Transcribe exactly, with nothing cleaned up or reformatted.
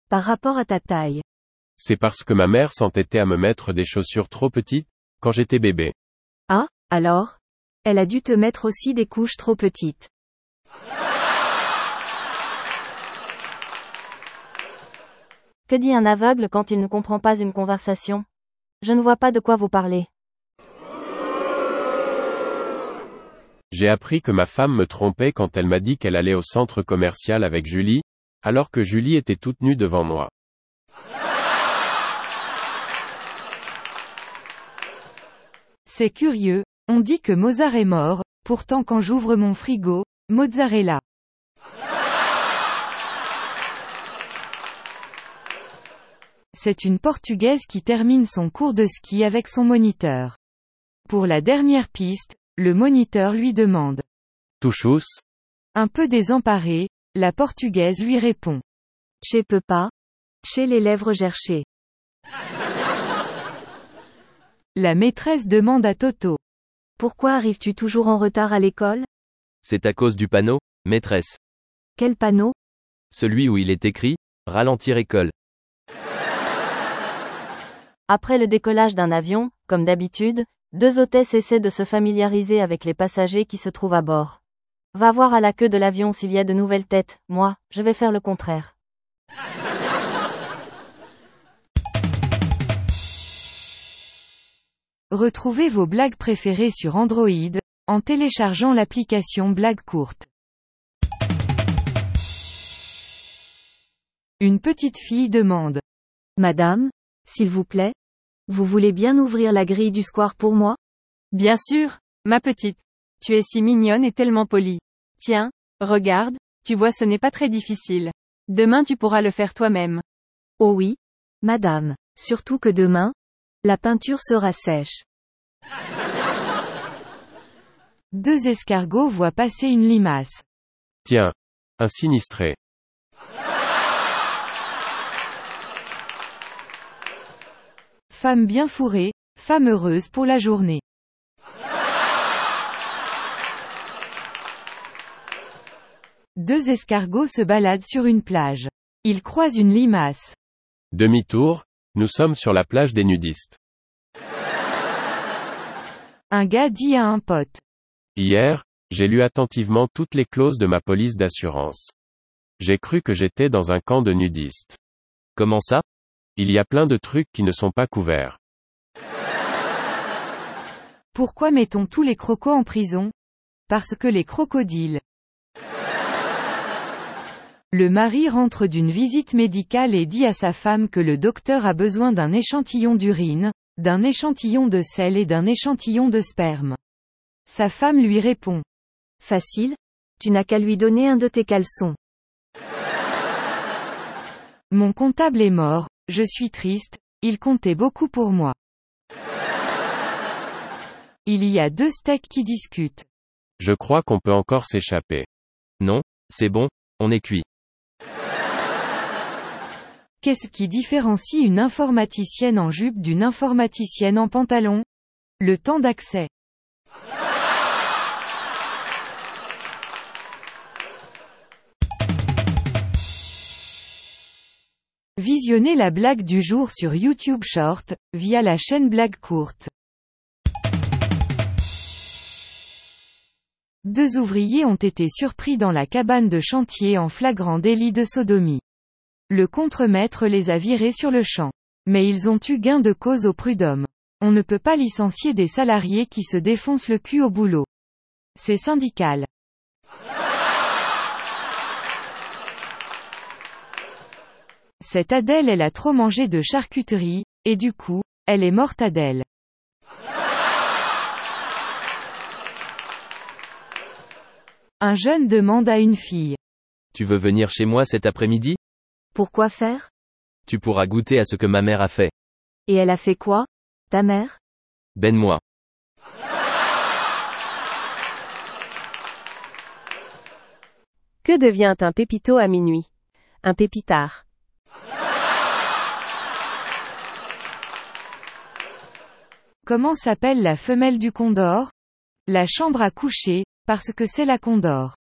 Par rapport à ta taille. C'est parce que ma mère s'entêtait à me mettre des chaussures trop petites, quand j'étais bébé. Ah, alors? Elle a dû te mettre aussi des couches trop petites. Que dit un aveugle quand il ne comprend pas une conversation? Je ne vois pas de quoi vous parlez. J'ai appris que ma femme me trompait quand elle m'a dit qu'elle allait au centre commercial avec Julie, alors que Julie était toute nue devant moi. C'est curieux, on dit que Mozart est mort, pourtant quand j'ouvre mon frigo, Mozart est là. C'est une Portugaise qui termine son cours de ski avec son moniteur. Pour la dernière piste, le moniteur lui demande. Touchous? Un peu désemparée, la Portugaise lui répond. Che peux pas. Che les lèvres gerchées. La maîtresse demande à Toto. Pourquoi arrives-tu toujours en retard à l'école? C'est à cause du panneau, maîtresse. Quel panneau? Celui où il est écrit « Ralentir école ». Après le décollage d'un avion, comme d'habitude, deux hôtesses essaient de se familiariser avec les passagers qui se trouvent à bord. Va voir à la queue de l'avion s'il y a de nouvelles têtes, moi, je vais faire le contraire. Retrouvez vos blagues préférées sur Android, en téléchargeant l'application Blagues courtes. Une petite fille demande. Madame, s'il vous plaît, vous voulez bien ouvrir la grille du square pour moi? Bien sûr, ma petite. Tu es si mignonne et tellement polie. Tiens, regarde, tu vois ce n'est pas très difficile. Demain tu pourras le faire toi-même. Oh oui, madame, surtout que demain, la peinture sera sèche. Deux escargots voient passer une limace. Tiens, un sinistré. Femme bien fourrée, femme heureuse pour la journée. Deux escargots se baladent sur une plage. Ils croisent une limace. Demi-tour, nous sommes sur la plage des nudistes. Un gars dit à un pote. Hier, j'ai lu attentivement toutes les clauses de ma police d'assurance. J'ai cru que j'étais dans un camp de nudistes. Comment ça? Il y a plein de trucs qui ne sont pas couverts. Pourquoi mettons tous les crocos en prison? Parce que les crocodiles. Le mari rentre d'une visite médicale et dit à sa femme que le docteur a besoin d'un échantillon d'urine, d'un échantillon de sel et d'un échantillon de sperme. Sa femme lui répond. Facile, tu n'as qu'à lui donner un de tes caleçons. Mon comptable est mort, je suis triste, il comptait beaucoup pour moi. Il y a deux steaks qui discutent. Je crois qu'on peut encore s'échapper. Non, c'est bon, on est cuit. Qu'est-ce qui différencie une informaticienne en jupe d'une informaticienne en pantalon? Le temps d'accès. Visionnez la blague du jour sur YouTube Short, via la chaîne Blagues courtes. Deux ouvriers ont été surpris dans la cabane de chantier en flagrant délit de sodomie. Le contremaître les a virés sur le champ. Mais ils ont eu gain de cause au prud'homme. On ne peut pas licencier des salariés qui se défoncent le cul au boulot. C'est syndical. Cette Adèle elle a trop mangé de charcuterie, et du coup, elle est morte Adèle. Un jeune demande à une fille. Tu veux venir chez moi cet après-midi? Pourquoi faire? Tu pourras goûter à ce que ma mère a fait. Et elle a fait quoi, ta mère? Ben-moi. Que devient un pépito à minuit? Un pépitard. Comment s'appelle la femelle du condor? La chambre à coucher, parce que c'est la condor.